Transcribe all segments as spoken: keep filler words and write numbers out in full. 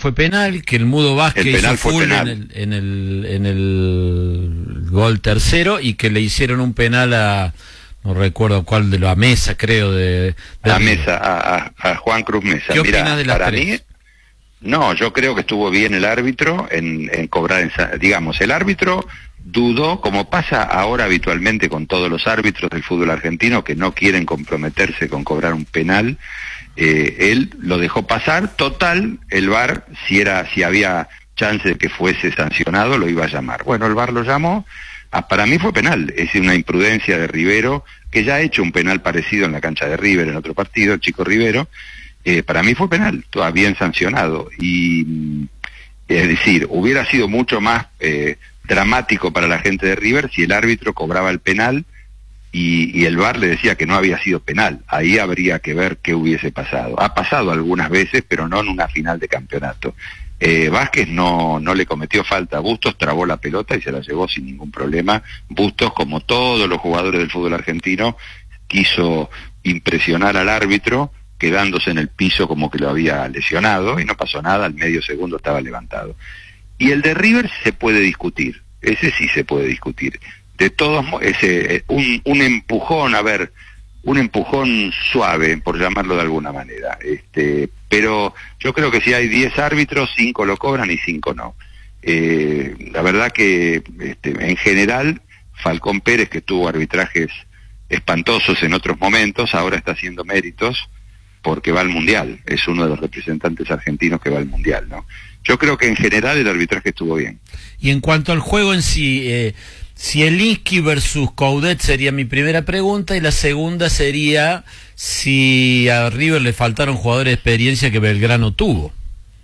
fue penal, que el Mudo Vázquez el penal hizo full en el, en, el, en el gol tercero, y que le hicieron un penal a, no recuerdo cuál de la Mesa, creo, de... de a Mesa, a, a, a Juan Cruz Mesa. ¿Qué Mirá, opinas de las para tres? mí, no, yo creo que estuvo bien el árbitro en, en cobrar, en, digamos, el árbitro dudó, como pasa ahora habitualmente con todos los árbitros del fútbol argentino que no quieren comprometerse con cobrar un penal. Eh, él lo dejó pasar, total, el V A R, si era, si había chance de que fuese sancionado, lo iba a llamar. Bueno, el V A R lo llamó, ah, para mí fue penal, es una imprudencia de Rivero, que ya ha hecho un penal parecido en la cancha de River en otro partido, el chico Rivero, eh, para mí fue penal, todavía bien sancionado, y es decir, hubiera sido mucho más eh, dramático para la gente de River si el árbitro cobraba el penal y, y el V A R le decía que no había sido penal. Ahí habría que ver qué hubiese pasado. Ha pasado algunas veces, pero no en una final de campeonato. Eh, Vázquez no, no le cometió falta. Bustos trabó la pelota y se la llevó sin ningún problema. Bustos, como todos los jugadores del fútbol argentino, quiso impresionar al árbitro, quedándose en el piso como que lo había lesionado, y no pasó nada, al medio segundo estaba levantado. Y el de River se puede discutir, ese sí se puede discutir. De todos modos, ese, un, un empujón, a ver, un empujón suave, por llamarlo de alguna manera. Este, pero yo creo que si hay diez árbitros, cinco lo cobran y cinco no. Eh, la verdad que este, en general, Falcón Pérez, que tuvo arbitrajes espantosos en otros momentos, ahora está haciendo méritos porque va al Mundial, es uno de los representantes argentinos que va al Mundial, ¿no? Yo creo que en general el arbitraje estuvo bien. Y en cuanto al juego en sí, eh, Zielinski versus Coudet sería mi primera pregunta, y la segunda sería si a River le faltaron jugadores de experiencia que Belgrano tuvo.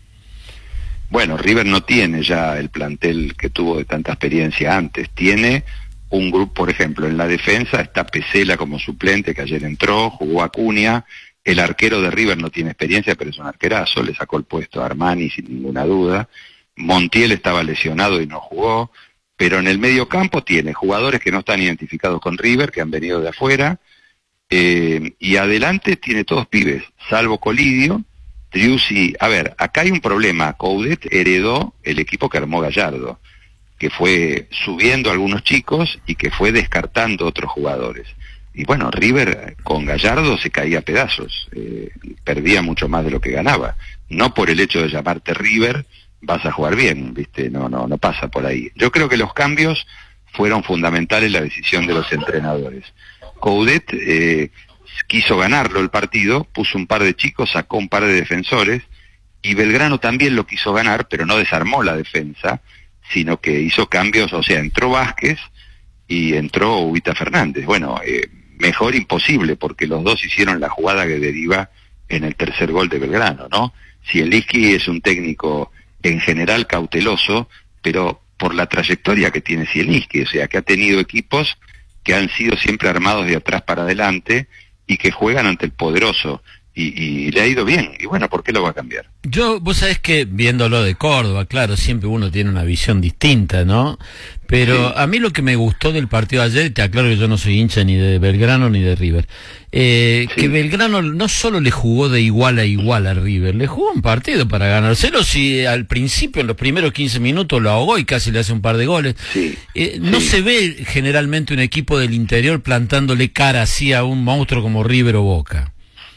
Bueno, River no tiene ya el plantel que tuvo de tanta experiencia antes, tiene un grupo, por ejemplo, en la defensa está Pesela como suplente, que ayer entró, jugó Acuña. El arquero de River no tiene experiencia, pero es un arquerazo, le sacó el puesto a Armani sin ninguna duda. Montiel estaba lesionado y no jugó, pero en el medio campo tiene jugadores que no están identificados con River, que han venido de afuera, eh, y adelante tiene todos pibes, salvo Colidio, Triusi. A ver, acá hay un problema, Coudet heredó el equipo que armó Gallardo, que fue subiendo a algunos chicos y que fue descartando otros jugadores. Y bueno, River con Gallardo se caía a pedazos, eh, perdía mucho más de lo que ganaba. No por el hecho de llamarte River vas a jugar bien, ¿viste? No, no, no pasa por ahí. Yo creo que los cambios fueron fundamentales en la decisión de los entrenadores. Coudet eh, quiso ganarlo el partido, puso un par de chicos, sacó un par de defensores, y Belgrano también lo quiso ganar, pero no desarmó la defensa, sino que hizo cambios, o sea, entró Vázquez y entró Ubita Fernández. Bueno, eh, mejor imposible, porque los dos hicieron la jugada que deriva en el tercer gol de Belgrano, ¿no? Zielinski es un técnico en general cauteloso, pero por la trayectoria que tiene Zielinski, o sea, que ha tenido equipos que han sido siempre armados de atrás para adelante y que juegan ante el poderoso, y, y le ha ido bien, y bueno, ¿por qué lo va a cambiar? Yo, vos sabés que, viéndolo de Córdoba, claro, siempre uno tiene una visión distinta, ¿no? Pero sí, a mí lo que me gustó del partido de ayer, te aclaro que yo no soy hincha ni de Belgrano ni de River, eh, sí, que Belgrano no solo le jugó de igual a igual a River, le jugó un partido para ganárselo. Si al principio, en los primeros quince minutos, lo ahogó y casi le hace un par de goles. Sí, eh, no sí. se ve generalmente un equipo del interior plantándole cara así a un monstruo como River o Boca.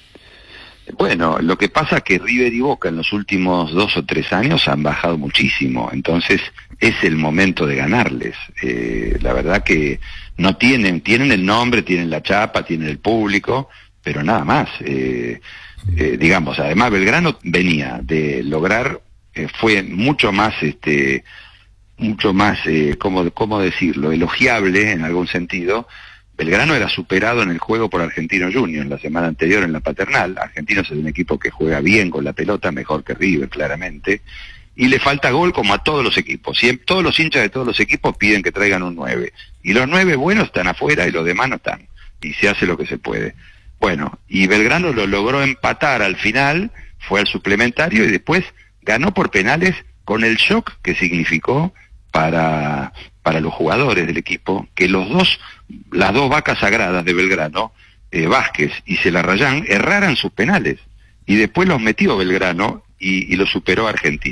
Bueno, lo que pasa es que River y Boca en los últimos dos o tres años han bajado muchísimo, entonces es el momento de ganarles. Eh, la verdad que no tienen, tienen el nombre, tienen la chapa, tienen el público, pero nada más. Eh, eh, digamos, además Belgrano venía de lograr, eh, fue mucho más, este, mucho más, eh, ¿cómo, cómo decirlo?, elogiable en algún sentido. Belgrano era superado en el juego por Argentino Junior la semana anterior en la Paternal. Argentinos es un equipo que juega bien con la pelota, mejor que River, claramente, y le falta gol como a todos los equipos. Siempre, todos los hinchas de todos los equipos piden que traigan un nueve, y los nueve buenos están afuera y los demás no están, y se hace lo que se puede. Bueno, y Belgrano lo logró empatar al final, fue al suplementario y después ganó por penales, con el shock que significó para, para los jugadores del equipo, que los dos, las dos vacas sagradas de Belgrano, eh, Vázquez y Celarrayán, erraran sus penales, y después los metió Belgrano y, y lo superó Argentina.